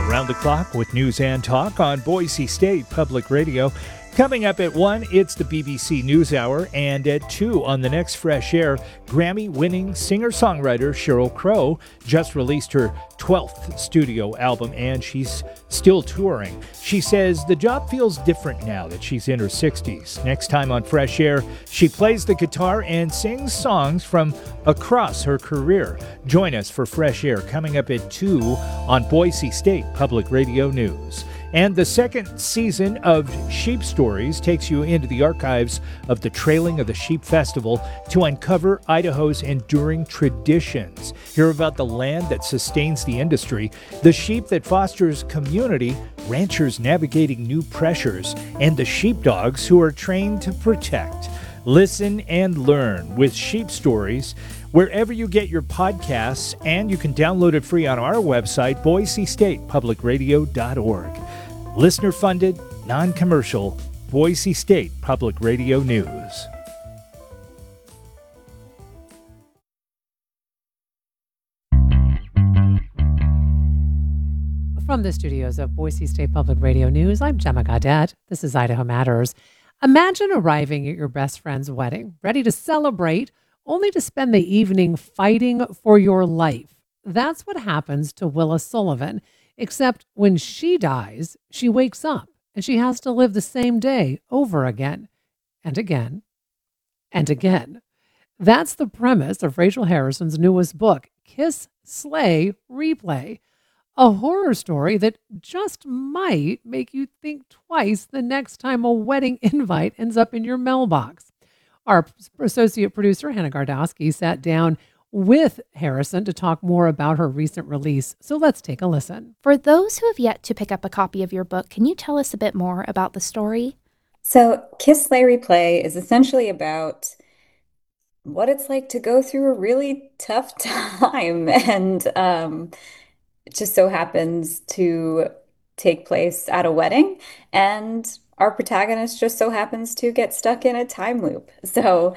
around the clock with news and talk on Boise State Public Radio. Coming up at 1, it's the BBC NewsHour, and at 2 on the next Fresh Air, Grammy-winning singer-songwriter Sheryl Crow just released her 12th studio album, and she's still touring. She says the job feels different now that she's in her 60s. Next time on Fresh Air, she plays the guitar and sings songs from across her career. Join us for Fresh Air coming up at 2 on Boise State Public Radio News. And the second season of Sheep Stories takes you into the archives of the Trailing of the Sheep Festival to uncover Idaho's enduring traditions. Hear about the land that sustains the industry, the sheep that fosters community, ranchers navigating new pressures, and the sheepdogs who are trained to protect. Listen and learn with Sheep Stories wherever you get your podcasts, and you can download it free on our website, boisestatepublicradio.org. Listener-funded, non-commercial, Boise State Public Radio News. From the studios of Boise State Public Radio News, I'm Gemma Gaudette. This is Idaho Matters. Imagine arriving at your best friend's wedding, ready to celebrate, only to spend the evening fighting for your life. That's what happens to Willa Sullivan. Except when she dies, she wakes up and she has to live the same day over again and again and again. That's the premise of Rachel Harrison's newest book, Kiss, Slay, Replay, a horror story that just might make you think twice the next time a wedding invite ends up in your mailbox. Our associate producer, Hannah Gardowski, sat down with Harrison to talk more about her recent release. So let's take a listen. For those who have yet to pick up a copy of your book, can you tell us a bit more about the story? So Kiss, Slay, Replay is essentially about what it's like to go through a really tough time. And it just so happens to take place at a wedding. And our protagonist just so happens to get stuck in a time loop. So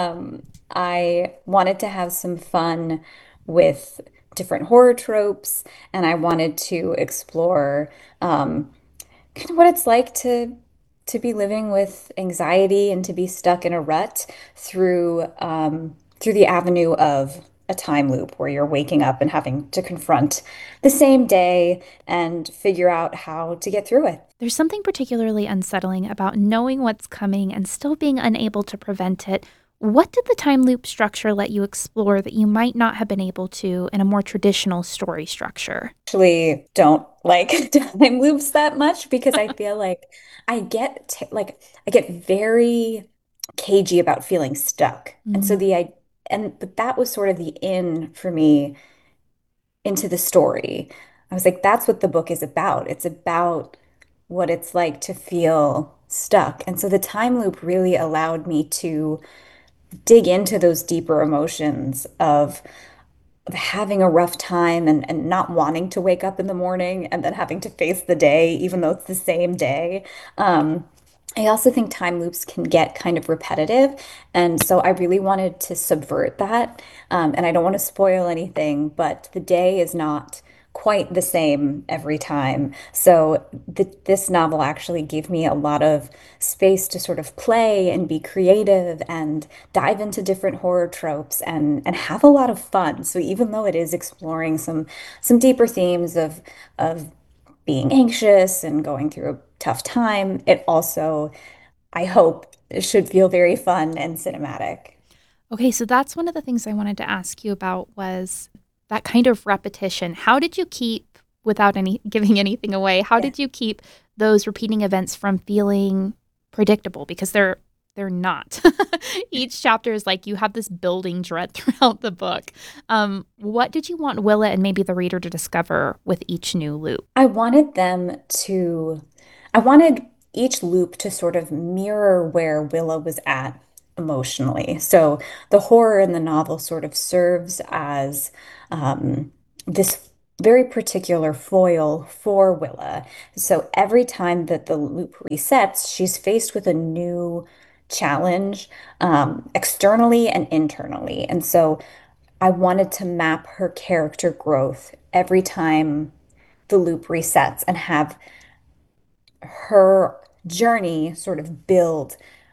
I wanted to have some fun with different horror tropes, and I wanted to explore kind of what it's like to be living with anxiety and to be stuck in a rut through the avenue of a time loop where you're waking up and having to confront the same day and figure out how to get through it. There's something particularly unsettling about knowing what's coming and still being unable to prevent it. What did the time loop structure let you explore that you might not have been able to in a more traditional story structure? Actually don't like time loops that much because I feel like I get very cagey about feeling stuck. And so but that was sort of the in for me into the story. I was like, that's what the book is about. It's about what it's like to feel stuck. And so the time loop really allowed me to dig into those deeper emotions of having a rough time and not wanting to wake up in the morning and then having to face the day, even though it's the same day. I also think time loops can get kind of repetitive. And so I really wanted to subvert that. And I don't want to spoil anything, but the day is not quite the same every time. So this novel actually gave me a lot of space to sort of play and be creative and dive into different horror tropes and have a lot of fun. So even though it is exploring some deeper themes of being anxious and going through a tough time, it also, I hope, should feel very fun and cinematic. Okay, so that's one of the things I wanted to ask you about was that kind of repetition. How did you keep, without giving anything away, how did you keep those repeating events from feeling predictable? Because they're not. Each chapter is like you have this building dread throughout the book. What did you want Willa and maybe the reader to discover with each new loop? I wanted each loop to sort of mirror where Willa was at emotionally. So the horror in the novel sort of serves as this very particular foil for Willa. So every time that the loop resets, she's faced with a new challenge, externally and internally. And so I wanted to map her character growth every time the loop resets and have her journey sort of build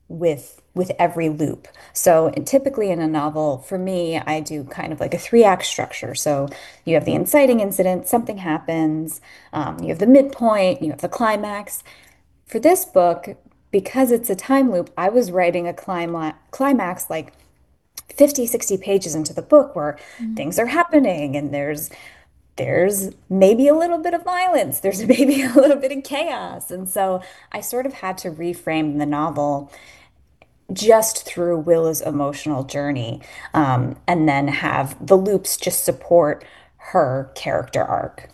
with every loop. So typically in a novel, for me, I do kind of like a three-act structure. So you have the inciting incident, something happens, you have the midpoint, you have the climax. For this book, because it's a time loop, I was writing a climax like 50, 60 pages into the book where Mm. things are happening and there's maybe a little bit of violence, there's maybe a little bit of chaos. And so I sort of had to reframe the novel just through Willa's emotional journey, and then have the loops just support her character arc.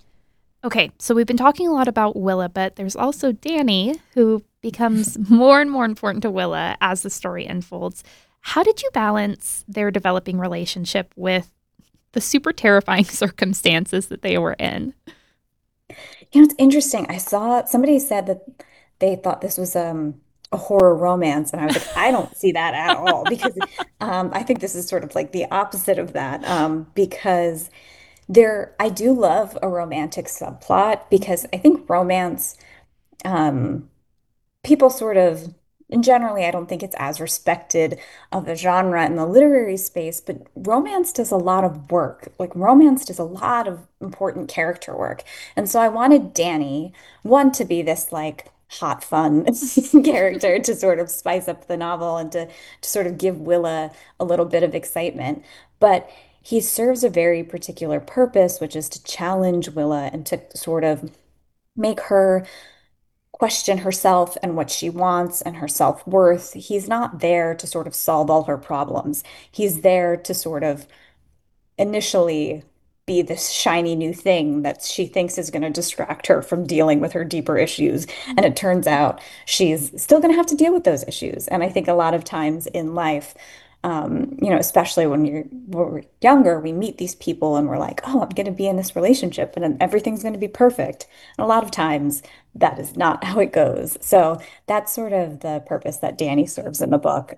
Okay, so we've been talking a lot about Willa, but there's also Danny, who becomes more and more important to Willa as the story unfolds. How did you balance their developing relationship with the super terrifying circumstances that they were in? It's interesting. I saw somebody said that they thought this was a horror romance, and I was like, I don't see that at all because I think this is sort of like the opposite of that, because I do love a romantic subplot because I think romance, um, people sort of, and generally, I don't think it's as respected of a genre in the literary space, but romance does a lot of work. Like, romance does a lot of important character work. And so I wanted Danny, one, to be this like hot, fun character to sort of spice up the novel and to sort of give Willa a little bit of excitement. But he serves a very particular purpose, which is to challenge Willa and to sort of make her question herself and what she wants and her self-worth. He's not there to sort of solve all her problems. He's there to sort of initially be this shiny new thing that she thinks is going to distract her from dealing with her deeper issues. And it turns out she's still going to have to deal with those issues. And I think a lot of times in life, especially when we're younger, we meet these people and we're like, oh, I'm going to be in this relationship and then everything's going to be perfect. And a lot of times that is not how it goes. So that's sort of the purpose that Danny serves in the book.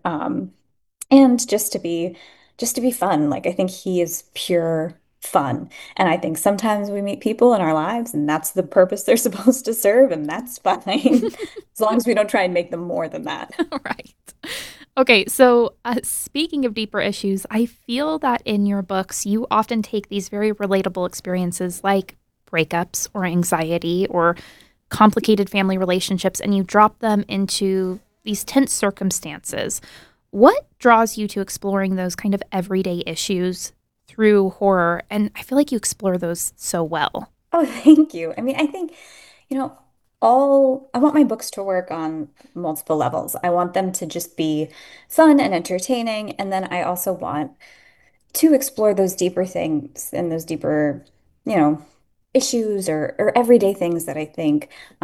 And just to be fun. Like I think he is pure fun. And I think sometimes we meet people in our lives and that's the purpose they're supposed to serve, and that's fine. As long as we don't try and make them more than that. Right. Okay, so speaking of deeper issues, I feel that in your books, you often take these very relatable experiences like breakups or anxiety or complicated family relationships and you drop them into these tense circumstances. What draws you to exploring those kind of everyday issues through horror? And I feel like you explore those so well. Oh, thank you. I mean, I think, you know, all I want my books to work on multiple levels. I want them to just be fun and entertaining. And then I also want to explore those deeper things and those deeper, you know, issues or everyday things that I think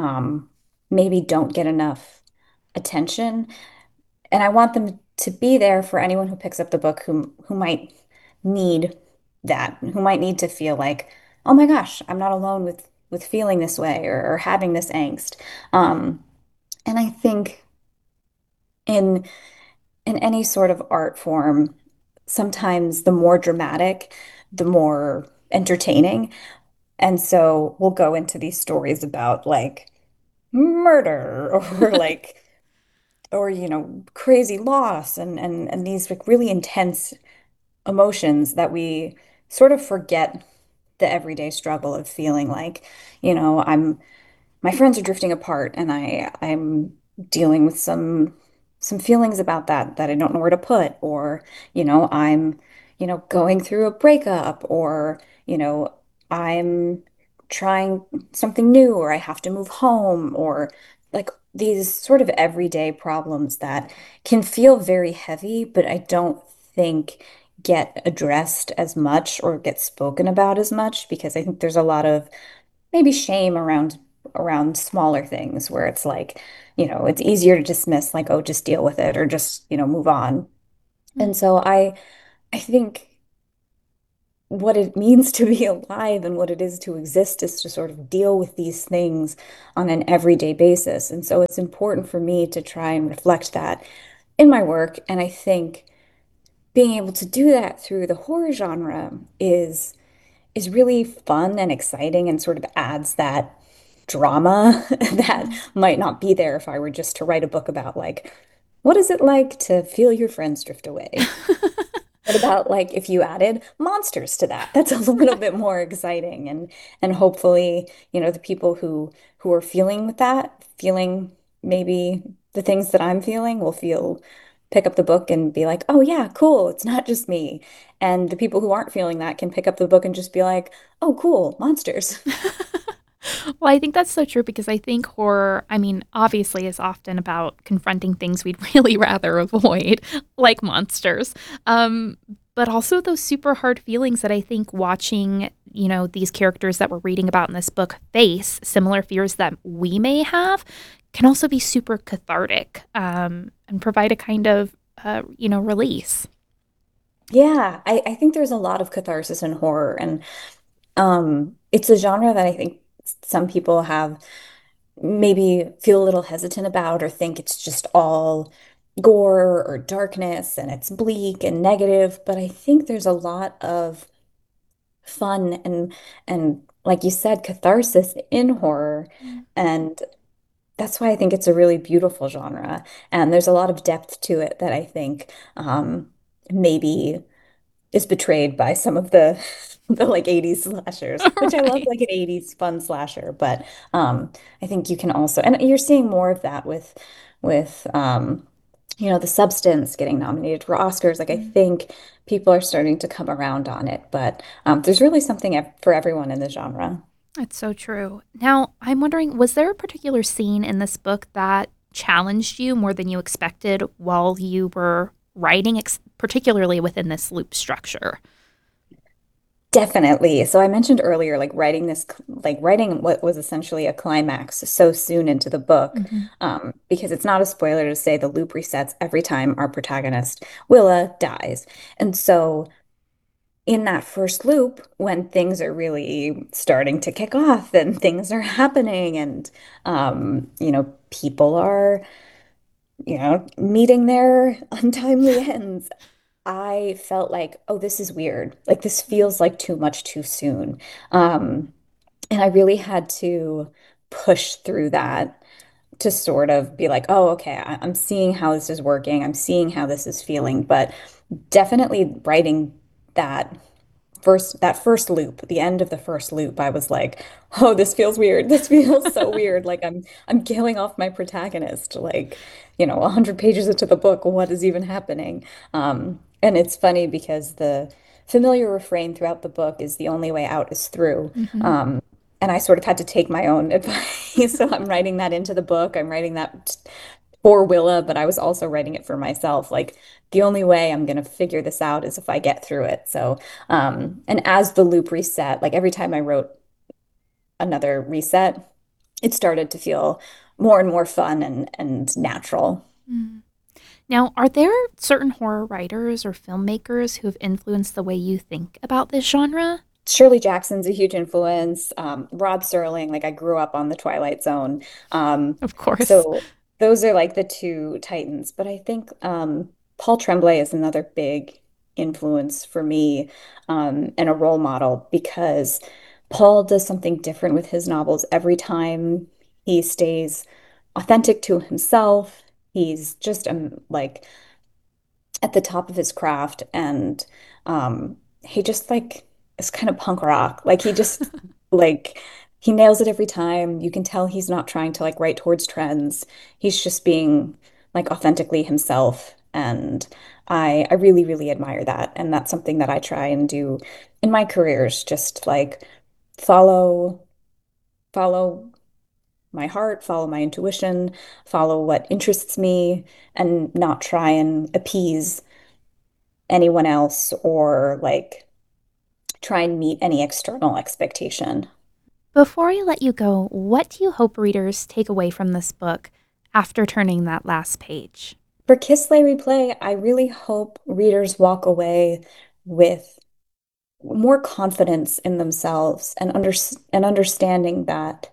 maybe don't get enough attention. And I want them to be there for anyone who picks up the book who might need that, who might need to feel like, oh my gosh, I'm not alone with feeling this way or having this angst. And I think in in any sort of art form, sometimes the more dramatic, the more entertaining. And so we'll go into these stories about like murder or like or crazy loss and these like really intense emotions that we sort of forget the everyday struggle of feeling like, I'm my friends are drifting apart and I'm dealing with some feelings about that I don't know where to put, or I'm going through a breakup, or I'm trying something new, or I have to move home, or like these sort of everyday problems that can feel very heavy but I don't think get addressed as much or get spoken about as much, because I think there's a lot of maybe shame around smaller things where it's like, it's easier to dismiss like, oh, just deal with it or just, move on. Mm. And so I think what it means to be alive and what it is to exist is to sort of deal with these things on an everyday basis. And so it's important for me to try and reflect that in my work. And I think being able to do that through the horror genre is really fun and exciting and sort of adds that drama that Mhm. might not be there if I were just to write a book about like, what is it like to feel your friends drift away? What about like if you added monsters to that? That's a little bit more exciting and hopefully, the people who are feeling with that, feeling maybe the things that I'm feeling will feel pick up the book and be like, "Oh yeah, cool, it's not just me." And the people who aren't feeling that can pick up the book and just be like, "Oh cool, monsters." Well, I think that's so true because I think horror, I mean, obviously is often about confronting things we'd really rather avoid, like monsters. Um, but also those super hard feelings that I think watching, these characters that we're reading about in this book face similar fears that we may have can also be super cathartic, and provide a kind of, release. Yeah, I think there's a lot of catharsis in horror and it's a genre that I think some people have maybe feel a little hesitant about or think it's just all gore or darkness and it's bleak and negative, but I think there's a lot of fun and like you said, catharsis in horror. And that's why I think it's a really beautiful genre. And there's a lot of depth to it that I think maybe is betrayed by some of the the like 80s slashers, which I love Right. like an 80s fun slasher, but I think you can also and you're seeing more of that with The Substance getting nominated for Oscars. Like I think people are starting to come around on it, but there's really something for everyone in the genre. That's so true. Now, I'm wondering, was there a particular scene in this book that challenged you more than you expected while you were writing, particularly within this loop structure? Definitely. So I mentioned earlier, like writing what was essentially a climax so soon into the book, Hmm. because it's not a spoiler to say the loop resets every time our protagonist, Willa, dies. And so in that first loop, when things are really starting to kick off and things are happening and, people are, meeting their untimely ends, I felt like, oh, this is weird. Like this feels like too much too soon. Um, and I really had to push through that to sort of be like, oh, okay, I'm seeing how this is working. I'm seeing how this is feeling, but definitely writing that that first loop, the end of the first loop, I was like, oh, this feels weird. This feels so weird. Like I'm killing off my protagonist. Like, 100 pages into the book, what is even happening? And it's funny because the familiar refrain throughout the book is the only way out is through. Hmm. Um, and I sort of had to take my own advice. So I'm writing that into the book. I'm writing that for Willa, but I was also writing it for myself. Like the only way I'm going to figure this out is if I get through it. So, and as the loop reset, like every time I wrote another reset, it started to feel more and more fun and natural. Now, are there certain horror writers or filmmakers who have influenced the way you think about this genre? Shirley Jackson's a huge influence. Rod Serling, like I grew up on the Twilight Zone. Um, Of course. so those are like the two titans. But I think Paul Tremblay is another big influence for me and a role model because Paul does something different with his novels every time. He stays authentic to himself. He's just like at the top of his craft and he just like is kind of punk rock. Like he just like he nails it every time. You can tell he's not trying to like write towards trends. He's just being like authentically himself and I really really admire that and that's something that I try and do in my careers just like follow follow my heart, follow my intuition, follow what interests me and not try and appease anyone else or like try and meet any external expectation. Before I let you go, what do you hope readers take away from this book after turning that last page? For Kiss Lay Replay, I really hope readers walk away with more confidence in themselves and understanding that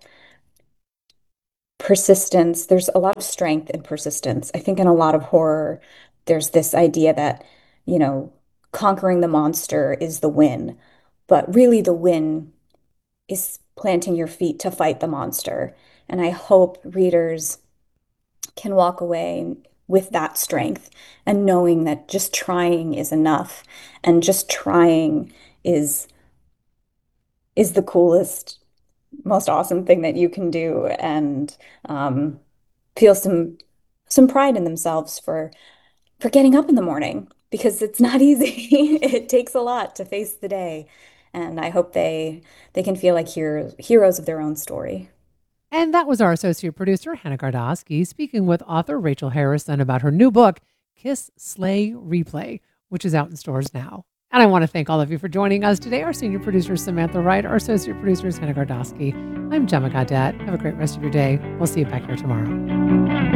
persistence, there's a lot of strength in persistence. I think in a lot of horror, there's this idea that, you know, conquering the monster is the win. but really the win is planting your feet to fight the monster. And I hope readers can walk away with that strength and knowing that just trying is enough and just trying is is the coolest, most awesome thing that you can do, and feel some pride in themselves for getting up in the morning because it's not easy. It takes a lot to face the day. And I hope they can feel like heroes of their own story. And that was our associate producer, Hannah Gardosky, speaking with author Rachel Harrison about her new book, Kiss, Slay, Replay, which is out in stores now. And I want to thank all of you for joining us today. Our senior producer, Samantha Wright, our associate producer is Hannah Gardosky. I'm Gemma Gaudette. Have a great rest of your day. We'll see you back here tomorrow.